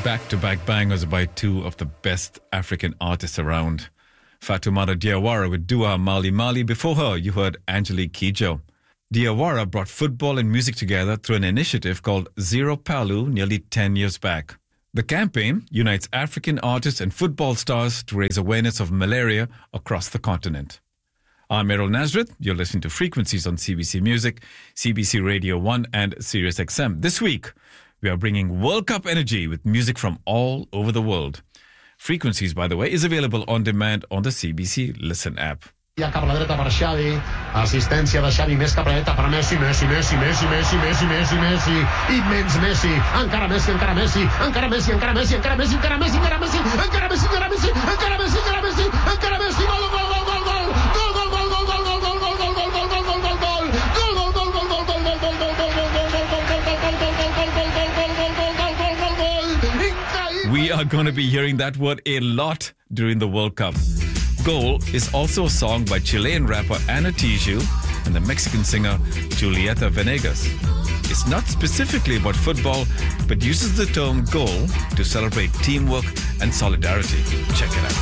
back-to-back bangers by two of the best African artists around. Fatoumata Diawara with Dua Mali Mali. Before her, you heard Angelique Kidjo. Diawara brought football and music together through an initiative called Zero Palu nearly 10 years back. The campaign unites African artists and football stars to raise awareness of malaria across the continent. I'm Errol Nazareth. You're listening to Frequencies on CBC Music, CBC Radio 1 and Sirius XM. This week, we are bringing World Cup energy with music from all over the world. Frequencies, by the way, is available on demand on the CBC Listen app. Ja cap a la dreta per Xavi, assistència de Xavi més cap a la dreta per Messi, Messi, immens Messi, encara Messi, encara Messi, encara Messi, encara Messi, encara Messi, encara Messi, encara Messi, encara Messi, encara Messi, encara Messi, encara Messi, encara Messi, gol, gol, gol, gol, gol, gol, gol, gol, gol, gol, gol, gol, gol, gol, gol, gol, gol, gol, We are going to be hearing that word a lot during the World Cup. Goal is also a song by Chilean rapper Ana Tijoux and the Mexican singer Julieta Venegas. It's not specifically about football, but uses the term goal to celebrate teamwork and solidarity. Check it out.